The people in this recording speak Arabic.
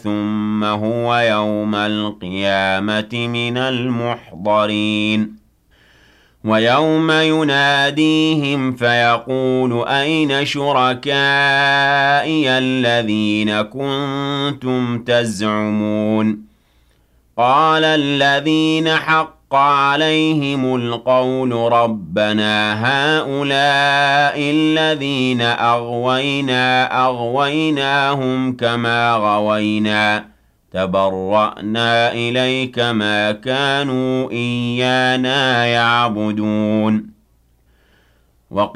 ثم هو يوم القيامة من المحضرين ويوم يناديهم فيقول أين شركائي الذين كنتم تزعمون قال الذين حق عليهم القول ربنا هؤلاء الذين أغويناهم كما غوينا تبرأنا إليك ما كانوا إيانا يعبدون